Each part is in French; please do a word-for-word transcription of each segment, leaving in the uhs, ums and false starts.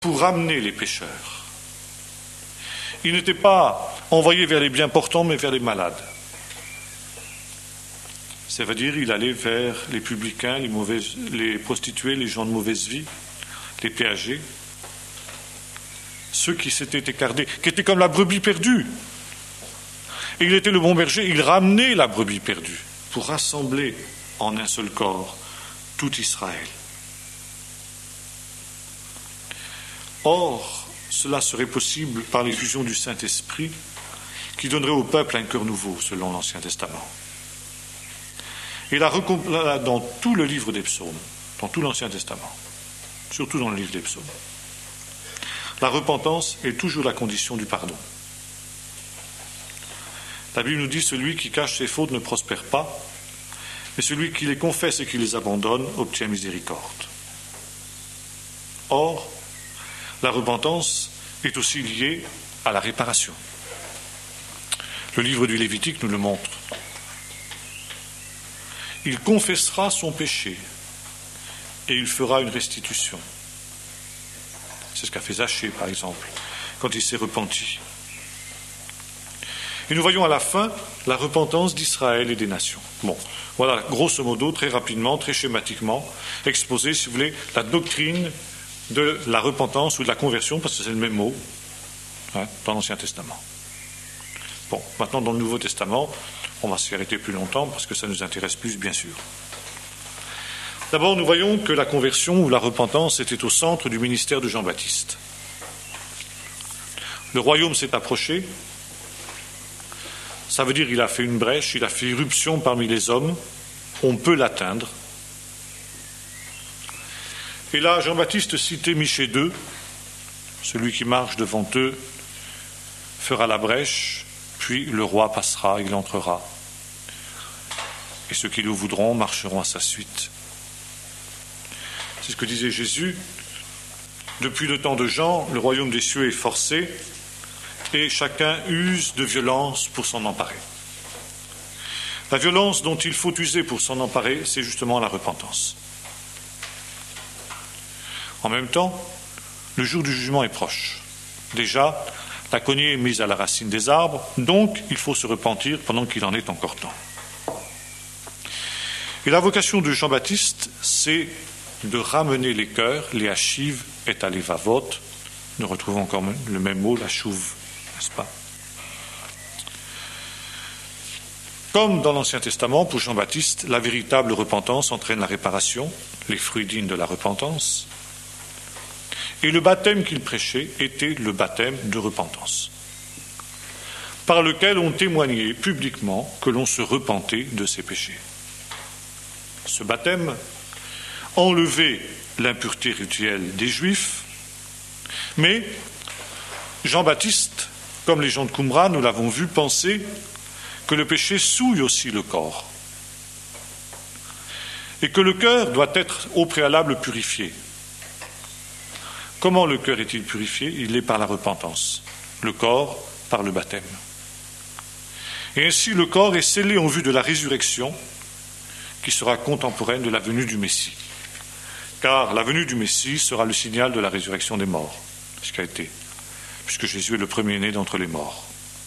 pour ramener les pécheurs. Il n'était pas envoyé vers les bien portants, mais vers les malades. Ça veut dire qu'il allait vers les publicains, les, mauvaises, les prostituées, les gens de mauvaise vie, les péagers, ceux qui s'étaient écartés, qui étaient comme la brebis perdue. Et il était le bon berger, il ramenait la brebis perdue pour rassembler en un seul corps tout Israël. Or, cela serait possible par l'effusion du Saint-Esprit qui donnerait au peuple un cœur nouveau, selon l'Ancien Testament. Et là, dans tout le livre des psaumes, dans tout l'Ancien Testament, surtout dans le livre des psaumes, la repentance est toujours la condition du pardon. La Bible nous dit « Celui qui cache ses fautes ne prospère pas, mais celui qui les confesse et qui les abandonne obtient miséricorde. » Or, la repentance est aussi liée à la réparation. Le livre du Lévitique nous le montre. Il confessera son péché et il fera une restitution. C'est ce qu'a fait Zachée, par exemple, quand il s'est repenti. Et nous voyons à la fin la repentance d'Israël et des nations. Bon, voilà, grosso modo, très rapidement, très schématiquement, exposé, si vous voulez, la doctrine de la repentance ou de la conversion, parce que c'est le même mot, hein, dans l'Ancien Testament. Bon, maintenant, dans le Nouveau Testament, on va s'y arrêter plus longtemps, parce que ça nous intéresse plus, bien sûr. D'abord, nous voyons que la conversion ou la repentance était au centre du ministère de Jean-Baptiste. Le royaume s'est approché. Ça veut dire qu'il a fait une brèche, il a fait irruption parmi les hommes. On peut l'atteindre. Et là, Jean-Baptiste citait Michée deux. Celui qui marche devant eux fera la brèche, puis le roi passera, il entrera. Et ceux qui le voudront marcheront à sa suite. C'est ce que disait Jésus. Depuis le temps de Jean, le royaume des cieux est forcé et chacun use de violence pour s'en emparer. La violence dont il faut user pour s'en emparer, c'est justement la repentance. En même temps, le jour du jugement est proche. Déjà, la cognée est mise à la racine des arbres, donc il faut se repentir pendant qu'il en est encore temps. Et la vocation de Jean-Baptiste, c'est de ramener les cœurs, les hachiv et alevavot. Nous retrouvons encore le même mot, la chouve, n'est-ce pas? Comme dans l'Ancien Testament, pour Jean-Baptiste, la véritable repentance entraîne la réparation, les fruits dignes de la repentance. Et le baptême qu'il prêchait était le baptême de repentance, par lequel on témoignait publiquement que l'on se repentait de ses péchés. Ce baptême enlevait l'impureté rituelle des Juifs, mais Jean-Baptiste, comme les gens de Qumran, nous l'avons vu, pensait que le péché souille aussi le corps et que le cœur doit être au préalable purifié. Comment le cœur est-il purifié? Il l'est par la repentance, le corps par le baptême. Et ainsi le corps est scellé en vue de la résurrection qui sera contemporaine de la venue du Messie. Car la venue du Messie sera le signal de la résurrection des morts, ce qu'a été, puisque Jésus est le premier-né d'entre les morts.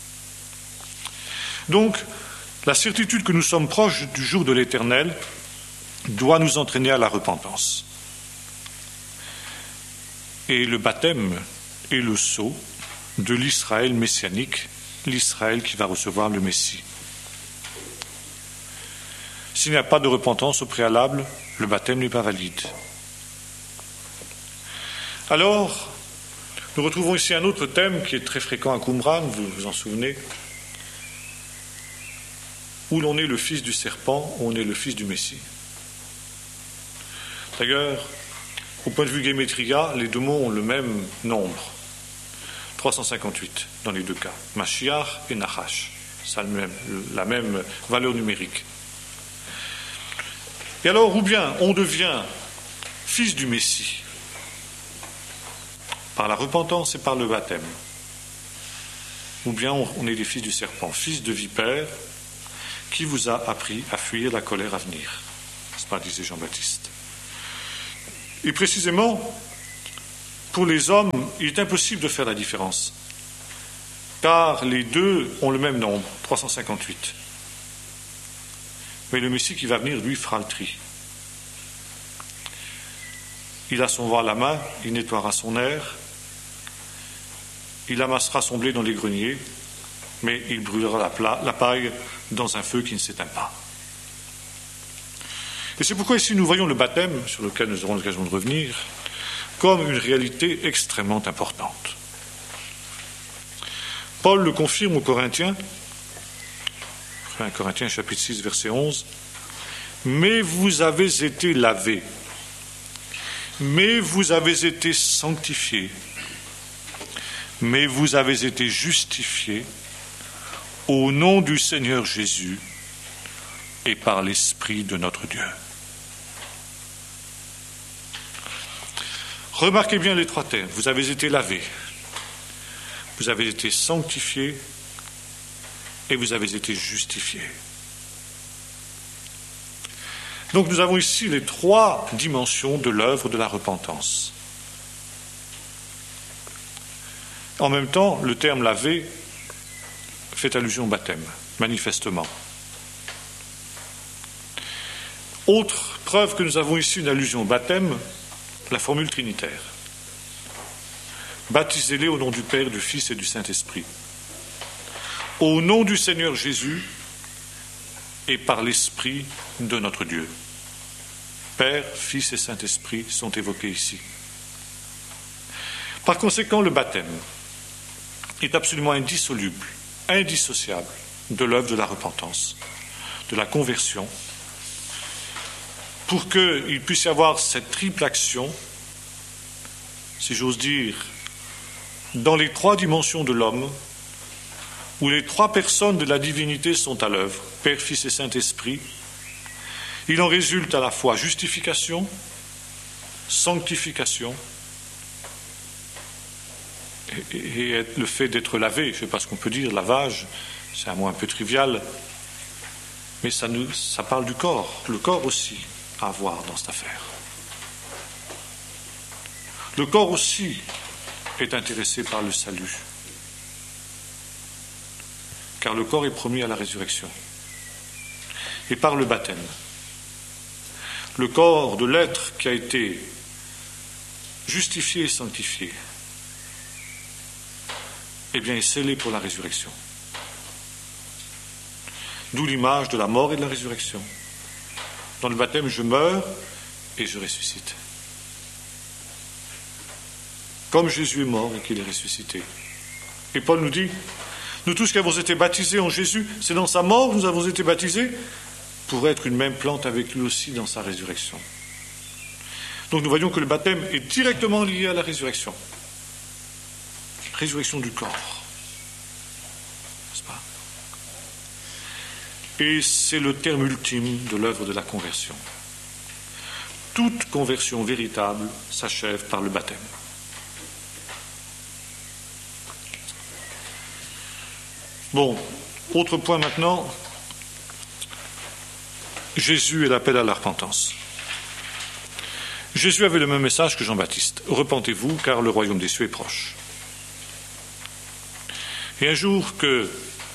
Donc, la certitude que nous sommes proches du jour de l'Éternel doit nous entraîner à la repentance. Et le baptême est le sceau de l'Israël messianique, l'Israël qui va recevoir le Messie. S'il n'y a pas de repentance au préalable, le baptême n'est pas valide. Alors, nous retrouvons ici un autre thème qui est très fréquent à Qumran, vous vous en souvenez, où l'on est le fils du serpent, où on est le fils du Messie. D'ailleurs, au point de vue gématria, les deux mots ont le même nombre, trois cent cinquante-huit dans les deux cas, Mashiach et Nachash, ça a le même, la même valeur numérique. Et alors, ou bien on devient fils du Messie par la repentance et par le baptême, ou bien on est des fils du serpent, fils de vipère, qui vous a appris à fuir la colère à venir, n'est-ce pas, disait Jean-Baptiste. Et précisément, pour les hommes, il est impossible de faire la différence, car les deux ont le même nombre, trois cent cinquante-huit. Mais le Messie qui va venir, lui, fera le tri. Il a son voile à la main, il nettoiera son air, il amassera son blé dans les greniers, mais il brûlera la, pla- la paille dans un feu qui ne s'éteint pas. Et c'est pourquoi ici nous voyons le baptême, sur lequel nous aurons l'occasion de revenir, comme une réalité extrêmement importante. Paul le confirme aux Corinthiens, premier Corinthiens chapitre six, verset onze, « Mais vous avez été lavés, mais vous avez été sanctifiés, mais vous avez été justifiés au nom du Seigneur Jésus et par l'Esprit de notre Dieu. » Remarquez bien les trois termes. Vous avez été lavés, vous avez été sanctifiés et vous avez été justifiés. Donc nous avons ici les trois dimensions de l'œuvre de la repentance. En même temps, le terme laver fait allusion au baptême, manifestement. Autre preuve que nous avons ici une allusion au baptême, la formule trinitaire. Baptisez-les au nom du Père, du Fils et du Saint-Esprit. Au nom du Seigneur Jésus et par l'Esprit de notre Dieu. Père, Fils et Saint-Esprit sont évoqués ici. Par conséquent, le baptême est absolument indissoluble, indissociable de l'œuvre de la repentance, de la conversion, pour qu'il puisse y avoir cette triple action, si j'ose dire, dans les trois dimensions de l'homme, où les trois personnes de la divinité sont à l'œuvre, Père, Fils et Saint-Esprit. Il en résulte à la fois justification, sanctification, et, et le fait d'être lavé. Je ne sais pas ce qu'on peut dire, lavage, c'est un mot un peu trivial, mais ça, nous, ça parle du corps, le corps aussi à avoir dans cette affaire. Le corps aussi est intéressé par le salut, car le corps est promis à la résurrection, et par le baptême. Le corps de l'être qui a été justifié et sanctifié, eh bien, est scellé pour la résurrection. D'où l'image de la mort et de la résurrection. Dans le baptême, je meurs et je ressuscite. Comme Jésus est mort et qu'il est ressuscité. Et Paul nous dit, nous tous qui avons été baptisés en Jésus, c'est dans sa mort que nous avons été baptisés pour être une même plante avec lui aussi dans sa résurrection. Donc nous voyons que le baptême est directement lié à la résurrection. Résurrection du corps. N'est-ce pas ? Et c'est le terme ultime de l'œuvre de la conversion. Toute conversion véritable s'achève par le baptême. Bon, autre point maintenant, Jésus et l'appel à la repentance. Jésus avait le même message que Jean-Baptiste. Repentez-vous, car le royaume des cieux est proche. Et un jour que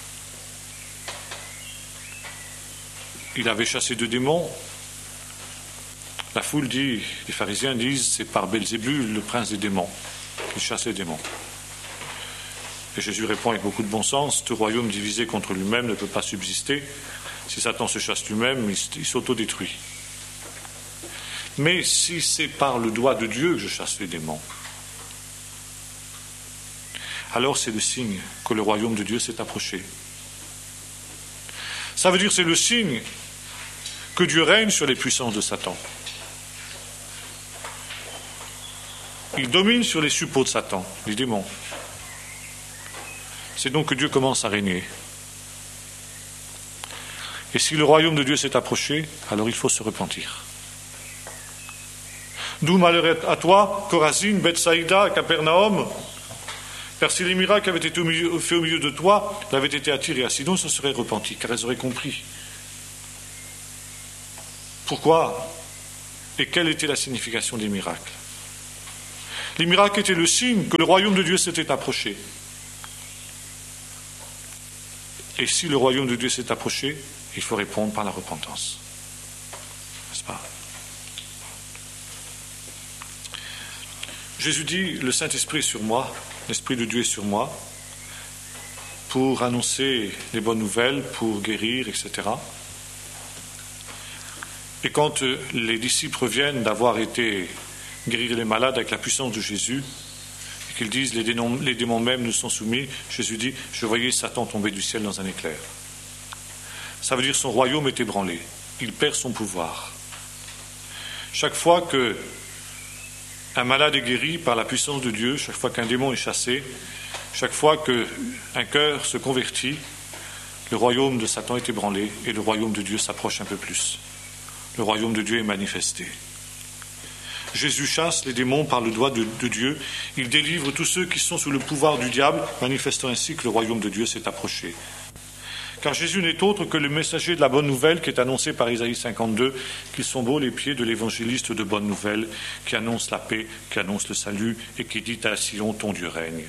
il avait chassé deux démons, la foule dit, les pharisiens disent, c'est par Belzébul, le prince des démons, qu'il chasse les démons. Et Jésus répond avec beaucoup de bon sens, tout royaume divisé contre lui-même ne peut pas subsister. Si Satan se chasse lui-même, il s'autodétruit. Mais si c'est par le doigt de Dieu que je chasse les démons, alors c'est le signe que le royaume de Dieu s'est approché. Ça veut dire que c'est le signe que Dieu règne sur les puissances de Satan. Il domine sur les suppôts de Satan, les démons. C'est donc que Dieu commence à régner. Et si le royaume de Dieu s'est approché, alors il faut se repentir. D'où malheur à toi, Chorazine, Bethsaïda, Capernaum, car si les miracles avaient été au milieu, faits au milieu de toi, l'avaient été à Tyr et à Sidon, se seraient repentis, car elles auraient compris. Pourquoi et quelle était la signification des miracles? Les miracles étaient le signe que le royaume de Dieu s'était approché. Et si le royaume de Dieu s'est approché, il faut répondre par la repentance. N'est-ce pas? Jésus dit, le Saint-Esprit est sur moi, l'Esprit de Dieu est sur moi, pour annoncer les bonnes nouvelles, pour guérir, et cetera. Et quand les disciples reviennent d'avoir été guérir les malades avec la puissance de Jésus, et qu'ils disent les démons, les démons même nous sont soumis, Jésus dit, je voyais Satan tomber du ciel dans un éclair. Ça veut dire son royaume est ébranlé, il perd son pouvoir. Chaque fois que un malade est guéri par la puissance de Dieu, chaque fois qu'un démon est chassé, chaque fois qu'un cœur se convertit, le royaume de Satan est ébranlé et le royaume de Dieu s'approche un peu plus. Le royaume de Dieu est manifesté. Jésus chasse les démons par le doigt de, de Dieu. Il délivre tous ceux qui sont sous le pouvoir du diable, manifestant ainsi que le royaume de Dieu s'est approché. Car Jésus n'est autre que le messager de la bonne nouvelle qui est annoncé par Isaïe cinquante-deux, qu'ils sont beaux les pieds de l'évangéliste de bonne nouvelle, qui annonce la paix, qui annonce le salut et qui dit à Sion, ton Dieu règne.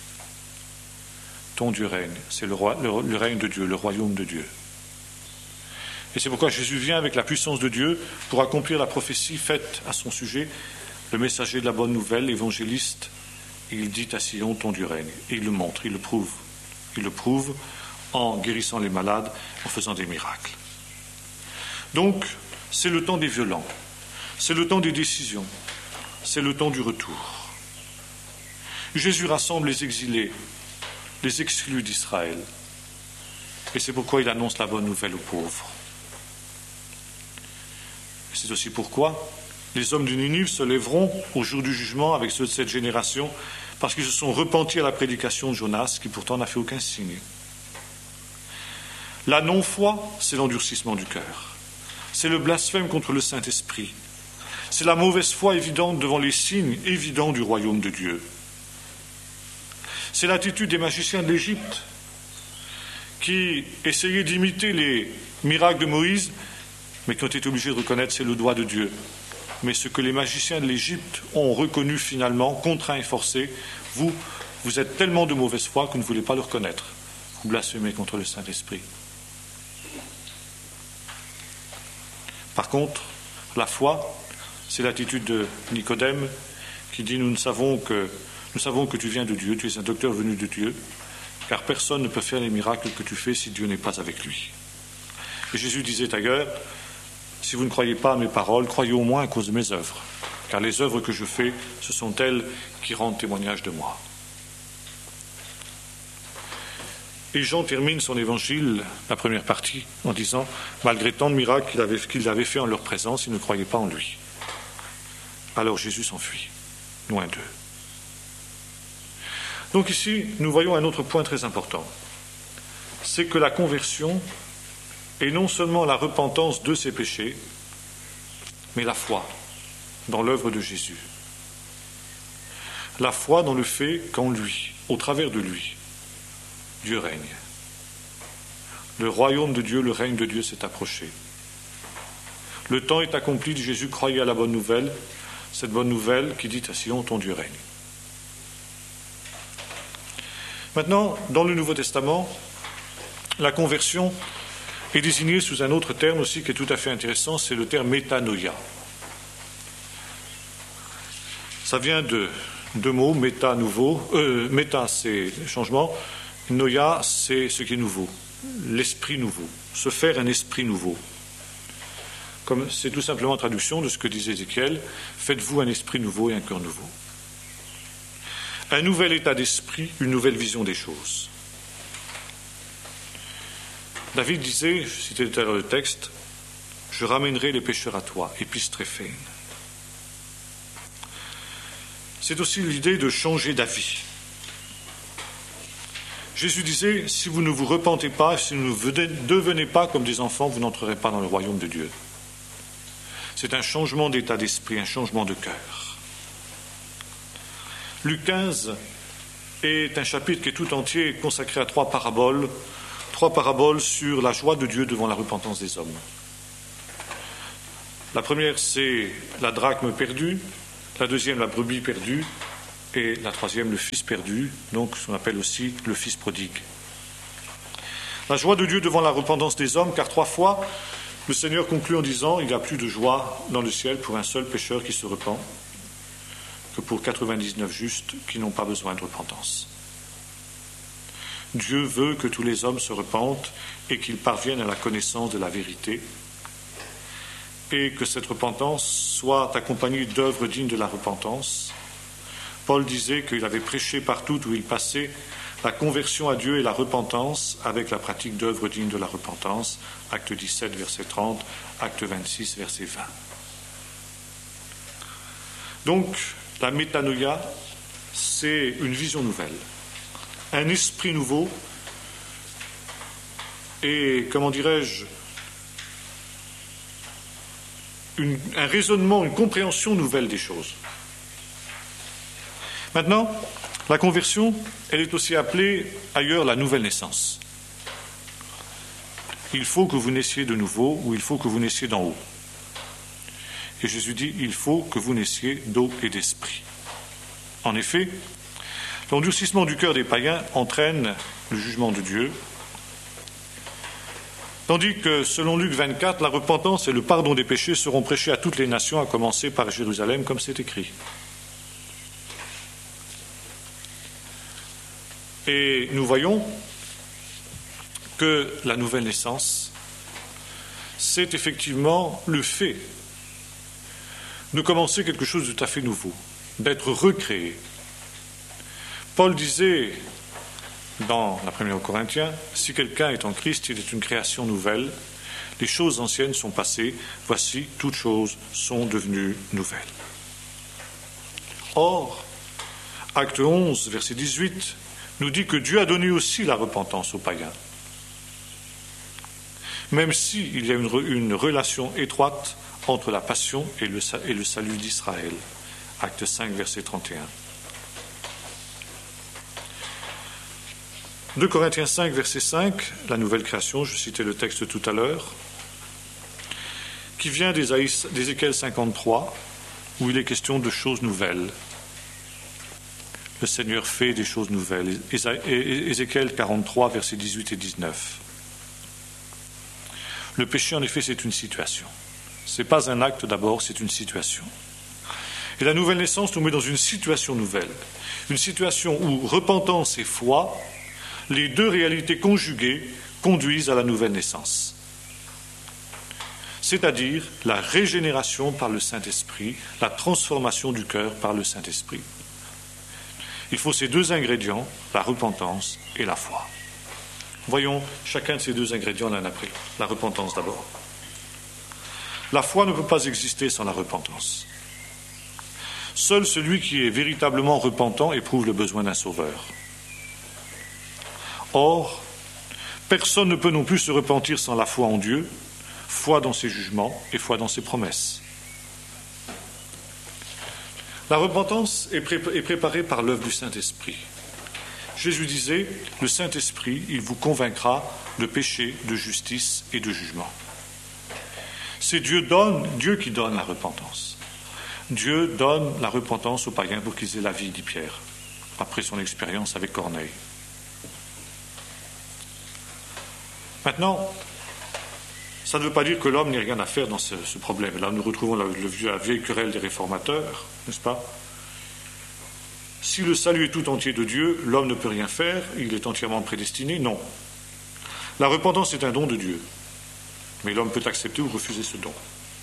Ton Dieu règne, c'est le, roi, le, le règne de Dieu, le royaume de Dieu. Et c'est pourquoi Jésus vient avec la puissance de Dieu pour accomplir la prophétie faite à son sujet, le messager de la bonne nouvelle, l'évangéliste, il dit à Sion, ton Dieu règne. Et il le montre, il le prouve. Il le prouve en guérissant les malades, en faisant des miracles. Donc, c'est le temps des violents, c'est le temps des décisions, c'est le temps du retour. Jésus rassemble les exilés, les exclus d'Israël, et c'est pourquoi il annonce la bonne nouvelle aux pauvres. Et c'est aussi pourquoi les hommes du Ninive se lèveront au jour du jugement avec ceux de cette génération, parce qu'ils se sont repentis à la prédication de Jonas, qui pourtant n'a fait aucun signe. La non-foi, c'est l'endurcissement du cœur. C'est le blasphème contre le Saint-Esprit. C'est la mauvaise foi évidente devant les signes évidents du royaume de Dieu. C'est l'attitude des magiciens de l'Égypte qui essayaient d'imiter les miracles de Moïse, mais qui ont été obligés de reconnaître c'est le doigt de Dieu. Mais ce que les magiciens de l'Égypte ont reconnu finalement, contraints et forcés, vous, vous êtes tellement de mauvaise foi que vous ne voulez pas le reconnaître. Vous blasphémez contre le Saint-Esprit. Par contre, la foi, c'est l'attitude de Nicodème qui dit nous, savons que, nous savons que tu viens de Dieu, tu es un docteur venu de Dieu, car personne ne peut faire les miracles que tu fais si Dieu n'est pas avec lui. Et Jésus disait ailleurs, si vous ne croyez pas à mes paroles, croyez au moins à cause de mes œuvres, car les œuvres que je fais, ce sont elles qui rendent témoignage de moi. Et Jean termine son évangile, la première partie, en disant « Malgré tant de miracles qu'il avait, qu'il avait fait en leur présence, ils ne croyaient pas en lui. » Alors Jésus s'enfuit, loin d'eux. Donc ici, nous voyons un autre point très important. C'est que la conversion est non seulement la repentance de ses péchés, mais la foi dans l'œuvre de Jésus. La foi dans le fait qu'en lui, au travers de lui, Dieu règne. Le royaume de Dieu, le règne de Dieu s'est approché. Le temps est accompli, dit Jésus, croyez à la bonne nouvelle, cette bonne nouvelle qui dit à Sion, ton Dieu règne. Maintenant, dans le Nouveau Testament, la conversion est désignée sous un autre terme aussi qui est tout à fait intéressant, c'est le terme métanoïa. Ça vient de deux mots, méta, nouveau, euh, méta c'est changement, Noia, c'est ce qui est nouveau, l'esprit nouveau, se faire un esprit nouveau. Comme c'est tout simplement la traduction de ce que disait Ézéchiel, faites-vous un esprit nouveau et un cœur nouveau. Un nouvel état d'esprit, une nouvelle vision des choses. David disait, je citais tout à l'heure le texte, je ramènerai les pécheurs à toi, épistréphène. C'est aussi l'idée de changer d'avis. Jésus disait, si vous ne vous repentez pas, si vous ne devenez pas comme des enfants, vous n'entrerez pas dans le royaume de Dieu. C'est un changement d'état d'esprit, un changement de cœur. Luc quinze est un chapitre qui est tout entier consacré à trois paraboles, trois paraboles sur la joie de Dieu devant la repentance des hommes. La première, c'est la drachme perdue, la deuxième, la brebis perdue, et la troisième, le fils perdu, donc ce qu'on appelle aussi le fils prodigue. La joie de Dieu devant la repentance des hommes, car trois fois, le Seigneur conclut en disant « Il n'y a plus de joie dans le ciel pour un seul pécheur qui se repent que pour quatre-vingt-dix-neuf justes qui n'ont pas besoin de repentance. » Dieu veut que tous les hommes se repentent et qu'ils parviennent à la connaissance de la vérité et que cette repentance soit accompagnée d'œuvres dignes de la repentance. Paul disait qu'il avait prêché partout où il passait la conversion à Dieu et la repentance avec la pratique d'œuvres dignes de la repentance. Acte dix-sept, verset trente, acte vingt-six, verset vingt. Donc, la métanoïa, c'est une vision nouvelle, un esprit nouveau et, comment dirais-je, une, un raisonnement, une compréhension nouvelle des choses. Maintenant, la conversion, elle est aussi appelée ailleurs la nouvelle naissance. Il faut que vous naissiez de nouveau ou il faut que vous naissiez d'en haut. Et Jésus dit, il faut que vous naissiez d'eau et d'esprit. En effet, l'endurcissement du cœur des païens entraîne le jugement de Dieu, tandis que, selon Luc vingt-quatre, la repentance et le pardon des péchés seront prêchés à toutes les nations, à commencer par Jérusalem, comme c'est écrit. Et nous voyons que la nouvelle naissance, c'est effectivement le fait de commencer quelque chose de tout à fait nouveau, d'être recréé. Paul disait dans la première aux Corinthiens, si quelqu'un est en Christ, il est une création nouvelle, les choses anciennes sont passées, voici, toutes choses sont devenues nouvelles. Or, acte onze, verset dix-huit, nous dit que Dieu a donné aussi la repentance aux païens. Même s'il y a une, une relation étroite entre la passion et le, et le salut d'Israël. Acte cinq, verset trente et un. deux Corinthiens cinq, verset cinq, la nouvelle création, je citais le texte tout à l'heure, qui vient d'Ézéchiel cinquante-trois, où il est question de choses nouvelles. Le Seigneur fait des choses nouvelles. Ézéchiel quarante-trois, versets dix-huit et dix-neuf. Le péché, en effet, c'est une situation. Ce n'est pas un acte d'abord, c'est une situation. Et la nouvelle naissance nous met dans une situation nouvelle. Une situation où repentance et foi, les deux réalités conjuguées, conduisent à la nouvelle naissance. C'est-à-dire la régénération par le Saint-Esprit, la transformation du cœur par le Saint-Esprit. Il faut ces deux ingrédients, la repentance et la foi. Voyons chacun de ces deux ingrédients l'un après l'autre. La repentance d'abord. La foi ne peut pas exister sans la repentance. Seul celui qui est véritablement repentant éprouve le besoin d'un sauveur. Or, personne ne peut non plus se repentir sans la foi en Dieu, foi dans ses jugements et foi dans ses promesses. La repentance est, pré- est préparée par l'œuvre du Saint-Esprit. Jésus disait, le Saint-Esprit, il vous convaincra de péché, de justice et de jugement. C'est Dieu, donne, Dieu qui donne la repentance. Dieu donne la repentance aux païens pour qu'ils aient la vie, dit Pierre, après son expérience avec Corneille. Maintenant, ça ne veut pas dire que l'homme n'ait rien à faire dans ce, ce problème. Là, nous retrouvons la, le, la vieille querelle des réformateurs, n'est-ce pas ? Si le salut est tout entier de Dieu, l'homme ne peut rien faire, il est entièrement prédestiné, non. La repentance est un don de Dieu, mais l'homme peut accepter ou refuser ce don.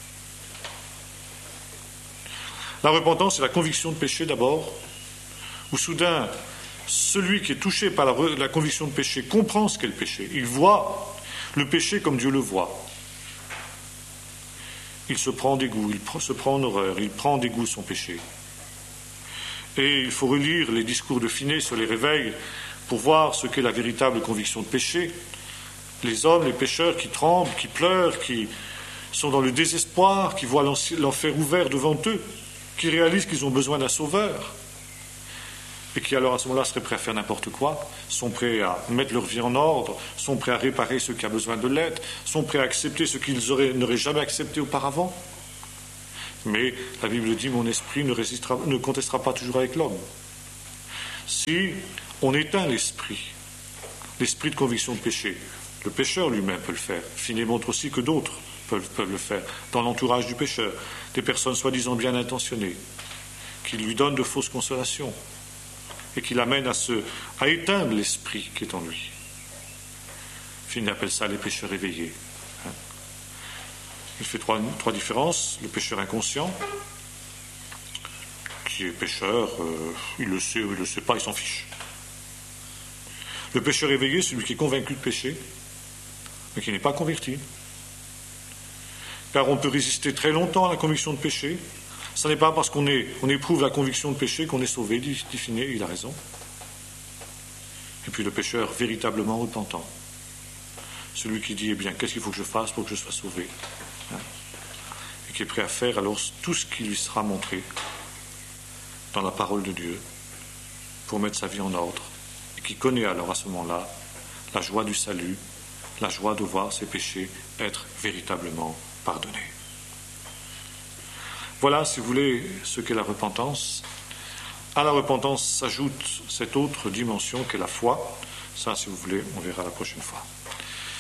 La repentance, c'est la conviction de péché d'abord, où soudain, celui qui est touché par la, la conviction de péché comprend ce qu'est le péché. Il voit le péché comme Dieu le voit. Il se prend dégoût, il se prend en horreur, il prend dégoût son péché. Et il faut relire les discours de Finet sur les réveils pour voir ce qu'est la véritable conviction de péché. Les hommes, les pécheurs qui tremblent, qui pleurent, qui sont dans le désespoir, qui voient l'enfer ouvert devant eux, qui réalisent qu'ils ont besoin d'un sauveur, et qui alors à ce moment-là seraient prêts à faire n'importe quoi, sont prêts à mettre leur vie en ordre, sont prêts à réparer ce qui a besoin de l'aide, sont prêts à accepter ce qu'ils auraient, n'auraient jamais accepté auparavant. Mais la Bible dit, mon esprit ne, résistera, ne contestera pas toujours avec l'homme. Si on éteint l'esprit, l'esprit de conviction de péché, le pécheur lui-même peut le faire. Finney montre aussi que d'autres peuvent, peuvent le faire. Dans l'entourage du pécheur, des personnes soi-disant bien intentionnées, qui lui donnent de fausses consolations et qui l'amènent à, se, à éteindre l'esprit qui est en lui. Finney appelle ça les pécheurs éveillés. Hein. Il fait trois, trois différences. Le pécheur inconscient, qui est pécheur, euh, il le sait ou il ne le sait pas, il s'en fiche. Le pécheur éveillé, celui qui est convaincu de péché, mais qui n'est pas converti. Car on peut résister très longtemps à la conviction de péché. Ce n'est pas parce qu'on est, on éprouve la conviction de péché qu'on est sauvé, dit, dit Finney, il a raison. Et puis le pécheur véritablement repentant. Celui qui dit, eh bien, qu'est-ce qu'il faut que je fasse pour que je sois sauvé, hein, et qui est prêt à faire alors tout ce qui lui sera montré dans la parole de Dieu pour mettre sa vie en ordre, et qui connaît alors à ce moment-là la joie du salut, la joie de voir ses péchés être véritablement pardonnés. Voilà, si vous voulez, ce qu'est la repentance. À la repentance s'ajoute cette autre dimension qu'est la foi. Ça, si vous voulez, on verra la prochaine fois.